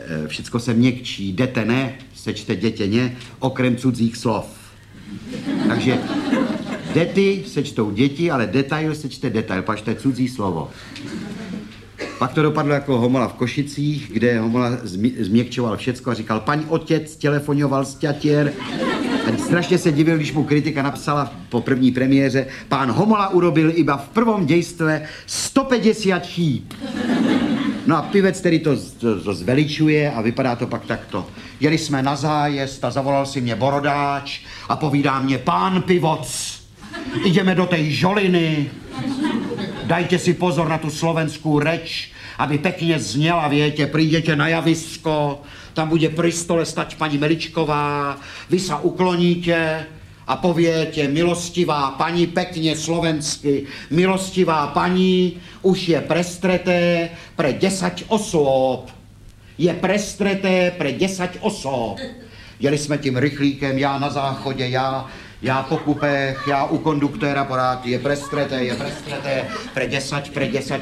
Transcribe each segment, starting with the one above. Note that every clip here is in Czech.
všecko se měkčí, jdete ne, sečte dětěně, okrem cudzích slov. Takže dety sečtou děti, ale detail sečte detail, pač to je cudzí slovo. Pak to dopadlo jako Homola v Košicích, kde Homola změkčoval všecko a říkal, paní otec telefonoval z Ťatěr. A strašně se divil, když mu kritika napsala po první premiéře, pán Homola urobil iba v prvom dejstve 150 chýb. No a pivec, který to zveličuje a vypadá to pak takto. Jeli jsme na zájezd a zavolal si mě borodáč a povídá mě, pán Pivoc, ideme do tej Žoliny, dajte si pozor na tu slovenskou reč, aby pekne zněla, viete, prídete na javisko, tam bude pri stole stať pani Meličková, vy sa ukloníte a poviete, milostivá pani, pekne slovensky, milostivá pani, už je prestreté pre 10 osôb. Je prestreté pre 10 osôb. Jeli jsme tím rychlíkem, já na záchodě, já po kupech, já u konduktéra porád, je prestreté, pre 10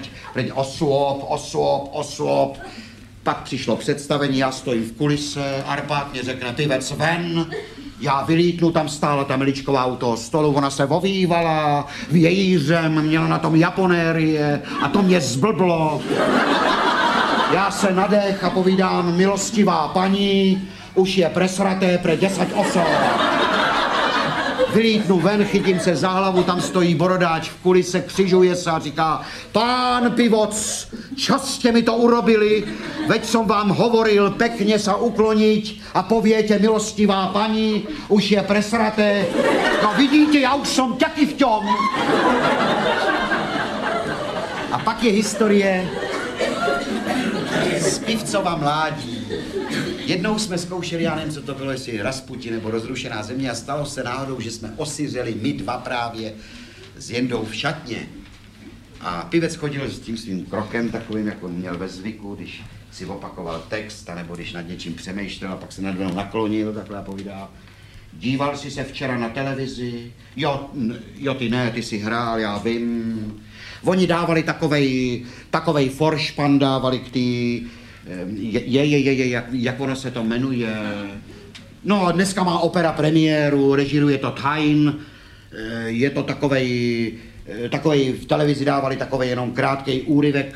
osôb. Pak přišlo představení, já stojím v kulise, Arpád mě řekne, pivec ven, já vylítnu, tam stála ta Meličková u toho stolu, ona se ovývala vějířem, měla na tom japonérie a to mě zblblo. Já se nadech a povídám, milostivá paní, už je presraté pre 10 osob. Vylítnu ven, chytím se za hlavu, tam stojí borodáč v kulise, křižuje se a říká, pán Pivoc, čo ste mi to urobili? Veď som vám hovoril pekne sa ukloniť a poviete, milostivá paní, už je presraté. No vidíte, já už som taky v tom. A pak je historie z Pivcova mládí. Jednou jsme zkoušeli, já nevím, co to bylo, jestli Rasputin nebo Rozrušená země a stalo se náhodou, že jsme osiřeli my dva právě s Jendou v šatně. A Pivec chodil s tím svým krokem takovým, jako měl ve zvyku, když si opakoval text, anebo když nad něčím přemýšlel a pak se nad mnou naklonil, takhle a povídá. Díval jsi se včera na televizi? Jo, ty ne, ty si hrál, já vím. Oni dávali takovej foršpan, dávali k tý... jak ono se to jmenuje. No, dneska má opera premiéru, režiruje to Tain, je to takovej, v televizi dávali takovej jenom krátkej úryvek.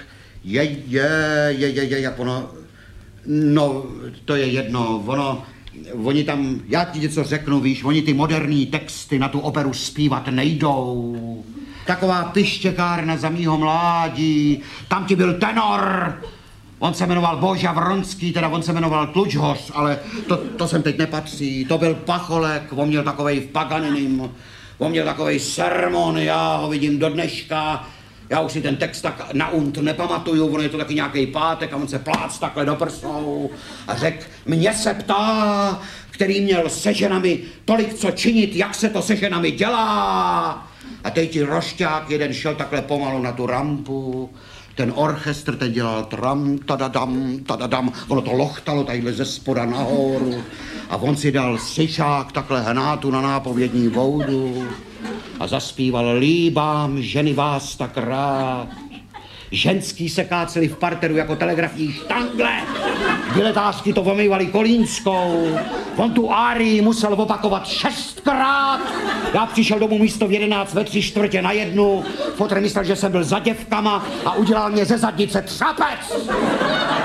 Jak ono, no, to je jedno, oni tam, já ti něco řeknu, víš, oni ty moderní texty na tu operu zpívat nejdou. Taková pištěkárna za mýho mládí, tam ti byl tenor. On se jmenoval Boža Vronský, teda on se jmenoval Tlučhoř, ale to sem teď nepatří. To byl Pacholek, on měl takovej v Paganinim, on měl takovej sermon, já ho vidím do dneška. Já už si ten text tak na unt nepamatuju, on je to taky nějaký pátek a on se plác takhle do prsou a řekl, mě se ptá, který měl se ženami tolik co činit, jak se to se ženami dělá. A teď ti rošťák jeden šel takhle pomalu na tu rampu. Ten orchestr teď dělal tram, tadadam, ono to lochtalo tadyhle ze spoda nahoru a on si dal syšák, takhle hnátu na nápovědní voudu a zaspíval líbám ženy vás tak rád. Ženský se káceli v parteru jako telegrafní štangle, diletářky to omývali kolínskou, on tu árii musel opakovat 6krát. Já přišel domů místo v 11 ve 3/4 na 1, fotr myslel, že jsem byl za děvkama a udělal mě ze zadnice třapec.